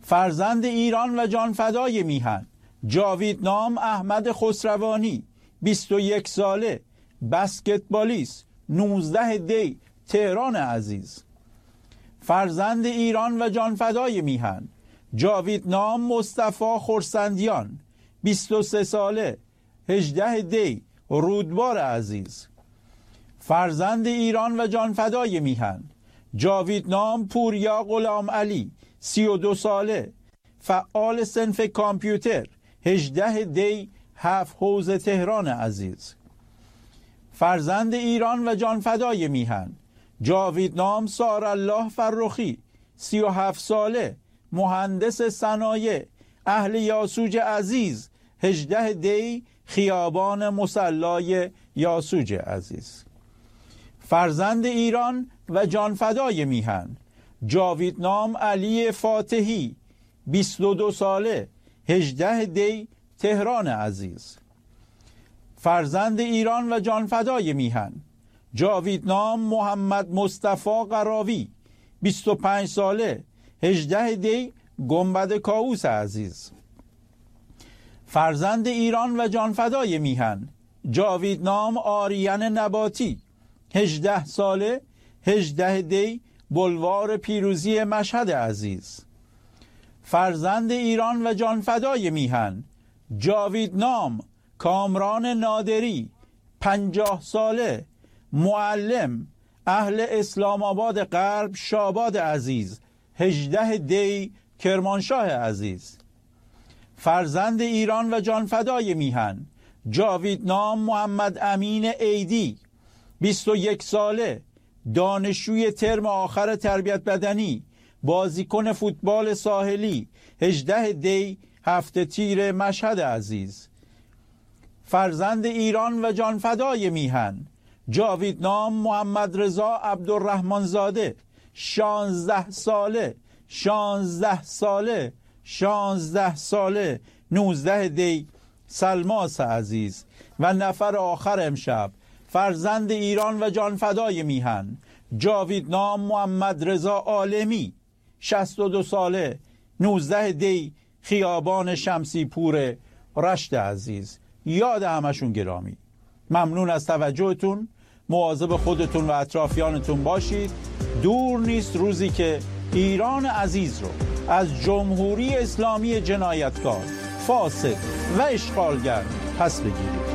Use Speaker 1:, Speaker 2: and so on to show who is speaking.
Speaker 1: فرزند ایران و جانفدای میهن جاویدنام احمد خسروانی 21 ساله، بسکتبالیست، 19 دی، تهران عزیز. فرزند ایران و جانفدای میهن جاویدنام مصطفی خرسندیان 23 ساله، 18 دی، رودبار عزیز. فرزند ایران و جانفدای میهن جاویدنام پوریا غلام علی 32 ساله، فعال صنف کامپیوتر، 18 دی، 7 حوزه تهران عزیز. فرزند ایران و جانفدای میهن جاویدنام سارالله فرخی 37 ساله، مهندس صنایع، اهل یاسوج عزیز، 18 دی، خیابان مصلای یاسوج عزیز. فرزند ایران و جانفدای میهن جاویدنام علی فاتحی 22 ساله، 18 دی، تهران عزیز. فرزند ایران و جانفدای میهن جاویدنام محمد مصطفی قراوی 25 ساله، 18 دی، گنبد کاووس عزیز. فرزند ایران و جانفدای میهن جاویدنام آریان نباتی 18 ساله، 18 دی، بلوار پیروزی مشهد عزیز. فرزند ایران و جانفدای میهن جاویدنام کامران نادری 50 ساله، معلم، اهل اسلام آباد غرب شاباد عزیز، 18 دی، کرمانشاه عزیز. فرزند ایران و جانفدای میهن جاویدنام محمد امین ایدی 21 ساله، دانشجوی ترم آخر تربیت بدنی، بازیکن فوتبال ساحلی، 18 دی، هفته تیر مشهد عزیز. فرزند ایران و جانفدای میهن جاویدنام محمد رضا عبدالرحمن زاده 16 ساله، 16 ساله، 16 ساله، 19 دی، سلماس عزیز. و نفر آخر امشب فرزند ایران و جانفدای میهن جاویدنام محمد رضا عالمی 62 ساله، 19 دی، خیابان شمسی پور رشت عزیز. یاد همشون گرامی. ممنون از توجهتون. مواظب خودتون و اطرافیانتون باشید. دور نیست روزی که ایران عزیز رو از جمهوری اسلامی جنایتکار، فاسد و اشغالگر پس بگیرید.